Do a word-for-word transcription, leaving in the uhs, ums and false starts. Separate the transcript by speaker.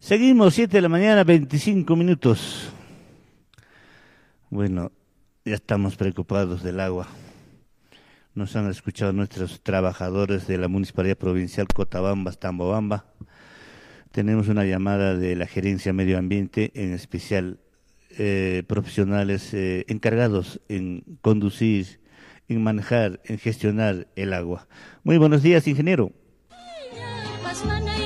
Speaker 1: Seguimos, siete de la mañana, veinticinco minutos. Bueno, ya estamos preocupados del agua. Nos han escuchado nuestros trabajadores de la Municipalidad Provincial Cotabambas, Tambobamba. Tenemos una llamada de la Gerencia Medio Ambiente, en especial eh, profesionales eh, encargados en conducir, en manejar, en gestionar el agua. Muy buenos días, ingeniero.